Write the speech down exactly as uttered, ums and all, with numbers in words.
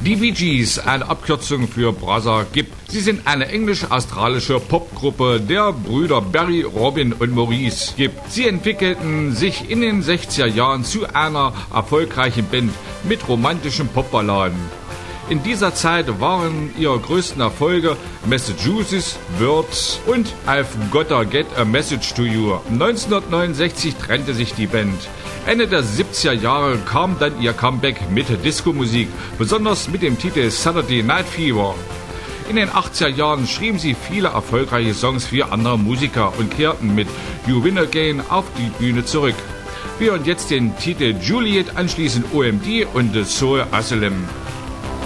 Die Bee Gees, eine Abkürzung für Brother Gibb. Sie sind eine englisch-australische Popgruppe der Brüder Barry, Robin und Maurice Gibb. Sie entwickelten sich in den sechziger Jahren zu einer erfolgreichen Band mit romantischen Popballaden. In dieser Zeit waren ihre größten Erfolge Massachusetts, Words und I've Gotta Get a Message to You. neunzehnhundertneunundsechzig trennte sich die Band. Ende der siebziger Jahre kam dann ihr Comeback mit Disco-Musik, besonders mit dem Titel Saturday Night Fever. In den achtziger Jahren schrieben sie viele erfolgreiche Songs für andere Musiker und kehrten mit You Win Again auf die Bühne zurück. Wir hören jetzt den Titel Juliet, anschließend O M D und The Soul Asylum.